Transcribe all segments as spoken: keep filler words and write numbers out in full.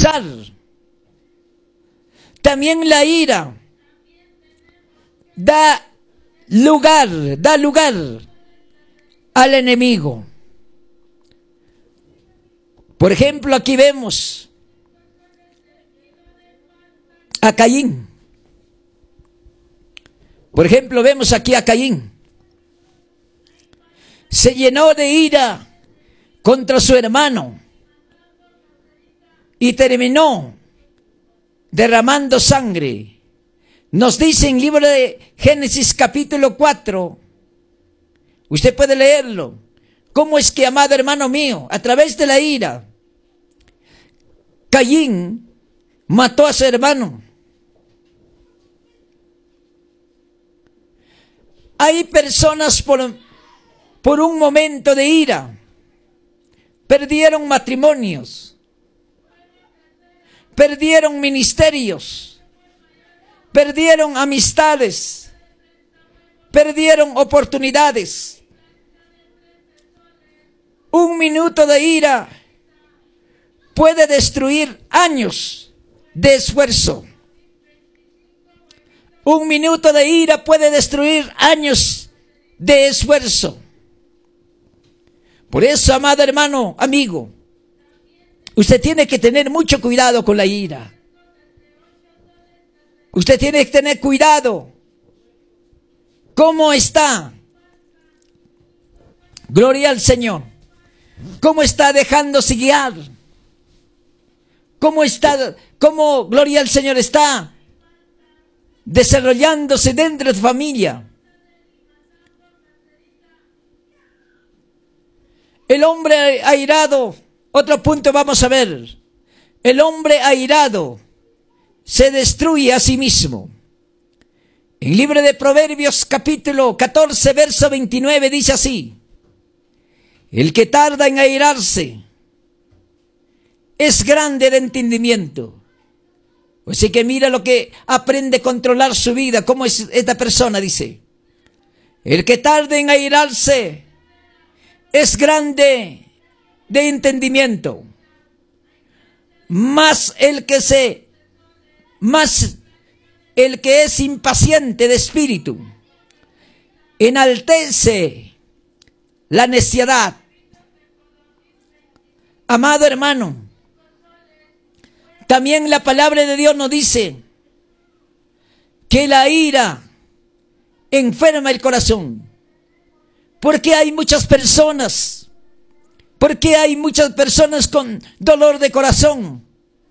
expulsar. También la ira da lugar, da lugar al enemigo. Por ejemplo, aquí vemos a Caín. Por ejemplo, vemos aquí a Caín. Se llenó de ira contra su hermano y terminó derramando sangre. Nos dice en el libro de Génesis capítulo cuatro, usted puede leerlo, cómo es que, amado hermano mío, a través de la ira, Caín mató a su hermano. Hay personas por, por un momento de ira, perdieron matrimonios, perdieron ministerios, perdieron amistades, perdieron oportunidades. Un minuto de ira puede destruir años de esfuerzo. Un minuto de ira puede destruir años de esfuerzo. Por eso, amado hermano, amigo, usted tiene que tener mucho cuidado con la ira. Usted tiene que tener cuidado. ¿Cómo está? Gloria al Señor. ¿Cómo está dejándose guiar? ¿Cómo está, cómo, gloria al Señor, está desarrollándose dentro de tu familia? El hombre airado, otro punto vamos a ver. El hombre airado se destruye a sí mismo. En el libro de Proverbios capítulo catorce, verso veintinueve dice así: el que tarda en airarse es grande de entendimiento. Así que mira lo que aprende a controlar su vida. ¿Cómo es esta persona? Dice: el que tarda en airarse es grande de entendimiento. Más el que se, más el que es impaciente de espíritu enaltece la necedad. Amado hermano, también la palabra de Dios nos dice que la ira enferma el corazón. Porque hay muchas personas, porque hay muchas personas con dolor de corazón.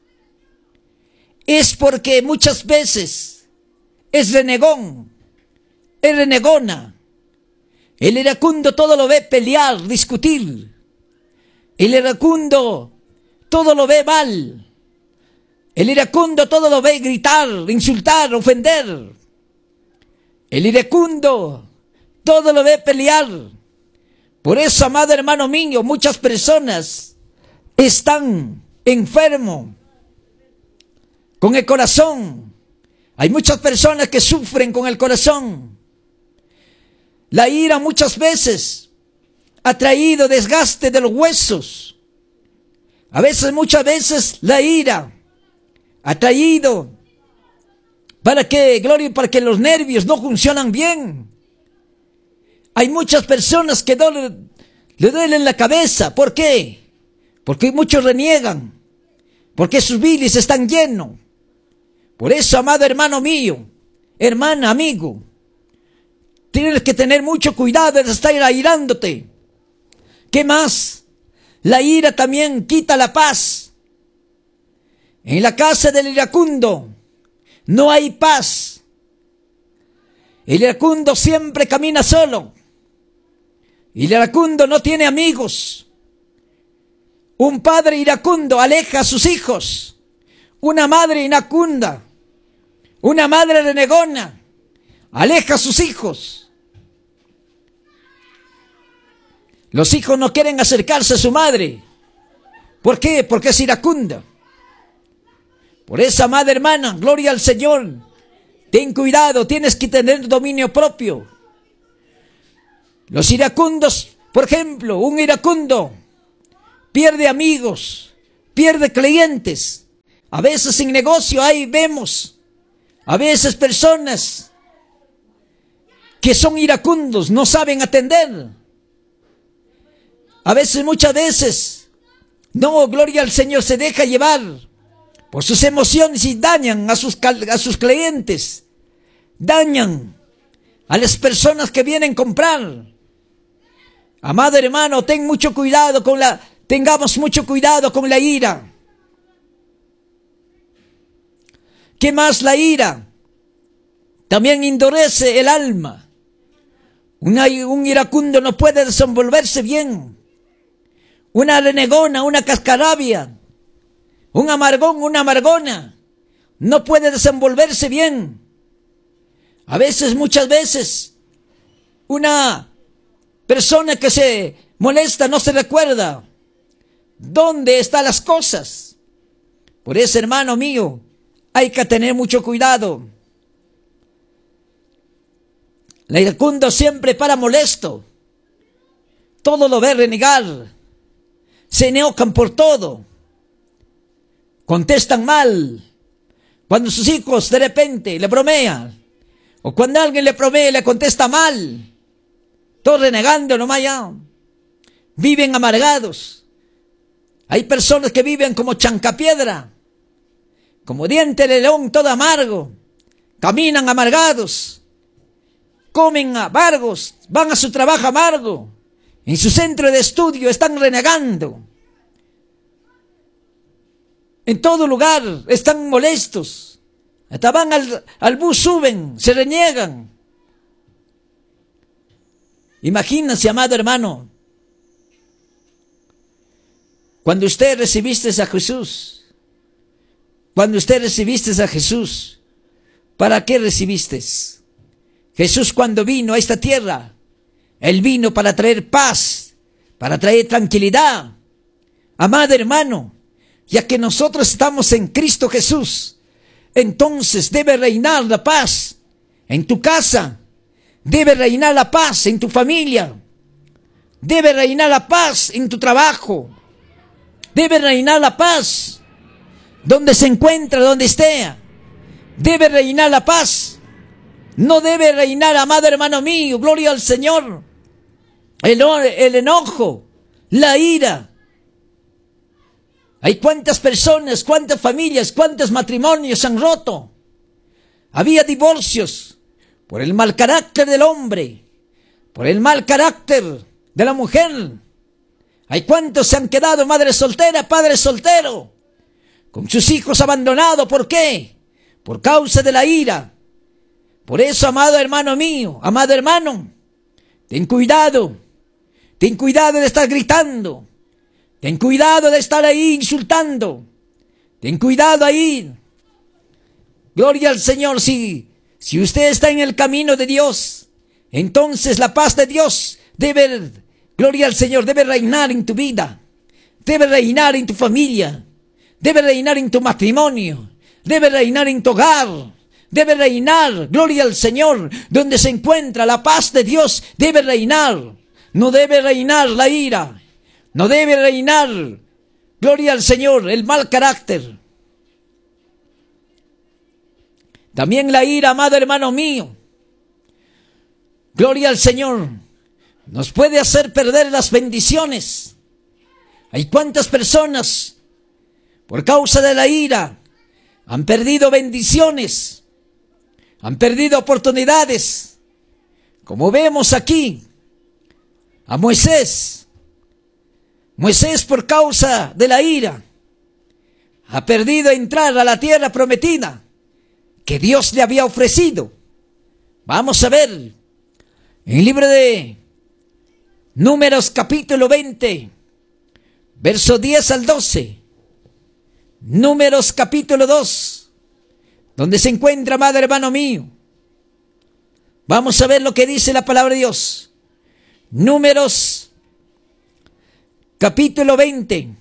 Es porque muchas veces es renegón, es renegona. El iracundo todo lo ve pelear, discutir. El iracundo todo lo ve mal. El iracundo todo lo ve gritar, insultar, ofender. El iracundo todo lo ve pelear. Por eso, amado hermano mío, muchas personas están enfermos con el corazón. Hay muchas personas que sufren con el corazón. La ira muchas veces ha traído desgaste de los huesos. A veces, muchas veces, la ira ha traído para que, gloria, para que los nervios no funcionan bien. Hay muchas personas que duele, le duelen la cabeza. ¿Por qué? Porque muchos reniegan. Porque sus bilis están llenos. Por eso, amado hermano mío, hermana, amigo, tienes que tener mucho cuidado de estar airándote. ¿Qué más? La ira también quita la paz. En la casa del iracundo no hay paz. El iracundo siempre camina solo. El iracundo no tiene amigos. Un padre iracundo aleja a sus hijos. Una madre iracunda, una madre renegona, aleja a sus hijos. Los hijos no quieren acercarse a su madre. ¿Por qué? Porque es iracunda. Por eso, amada hermana, gloria al Señor, ten cuidado, tienes que tener dominio propio. Los iracundos, por ejemplo, un iracundo pierde amigos, pierde clientes, A veces en negocio ahí vemos, a veces personas que son iracundos, no saben atender. A veces, muchas veces, no, gloria al Señor, se deja llevar por sus emociones y dañan a sus, a sus clientes, dañan a las personas que vienen a comprar. Amado hermano, ten mucho cuidado con la, tengamos mucho cuidado con la ira. ¿Qué más? La ira también endurece el alma. Una, un iracundo no puede desenvolverse bien. Una renegona, una cascarabia, un amargón, una amargona, no puede desenvolverse bien. A veces, muchas veces, una persona que se molesta no se recuerda dónde están las cosas. Por eso, hermano mío, hay que tener mucho cuidado. El iracundo siempre para molesto. Todo lo ve renegar. Se enojan por todo. Contestan mal. Cuando sus hijos de repente le bromean, o cuando alguien le bromea le contesta mal, todo renegando nomás ya. Viven amargados. Hay personas que viven como chancapiedra, como diente de león, todo amargo. Caminan amargados, comen amargos, van a su trabajo amargo. En su centro de estudio están renegando. En todo lugar están molestos. Hasta van al, al bus, suben, se reniegan. Imagínense, amado hermano, cuando usted recibiste a Jesús, cuando usted recibiste a Jesús, ¿para qué recibiste? Jesús, cuando vino a esta tierra, Él vino para traer paz, para traer tranquilidad. Amado hermano, ya que nosotros estamos en Cristo Jesús, entonces debe reinar la paz en tu casa, debe reinar la paz en tu familia, debe reinar la paz en tu trabajo, debe reinar la paz donde se encuentra, donde esté, debe reinar la paz. No debe reinar, amado hermano mío, gloria al Señor, el, el enojo, la ira. Hay cuántas personas, cuántas familias, cuántos matrimonios se han roto. Había divorcios por el mal carácter del hombre, por el mal carácter de la mujer. Hay cuántos se han quedado madre soltera, padre soltero, con sus hijos abandonados. ¿Por qué? Por causa de la ira. Por eso, amado hermano mío, amado hermano, ten cuidado, ten cuidado de estar gritando, ten cuidado de estar ahí insultando, ten cuidado ahí. Gloria al Señor. Si, si usted está en el camino de Dios, entonces la paz de Dios debe, gloria al Señor, debe reinar en tu vida, debe reinar en tu familia, debe reinar en tu matrimonio, debe reinar en tu hogar. Debe reinar, gloria al Señor, donde se encuentra la paz de Dios, debe reinar. No debe reinar la ira, no debe reinar, gloria al Señor, el mal carácter. También la ira, amado hermano mío, gloria al Señor, nos puede hacer perder las bendiciones. Hay cuántas personas, por causa de la ira, han perdido bendiciones. Han perdido oportunidades, como vemos aquí a Moisés. Moisés, por causa de la ira, ha perdido entrar a la tierra prometida que Dios le había ofrecido. Vamos a ver en el libro de Números capítulo veinte, verso diez al doce. Números capítulo dos. Donde se encuentra, amado hermano mío. Vamos a ver lo que dice la palabra de Dios. Números capítulo veinte.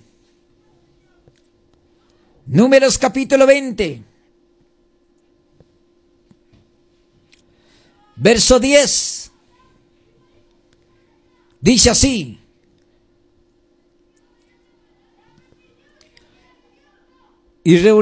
Números capítulo veinte. Verso diez. Dice así: y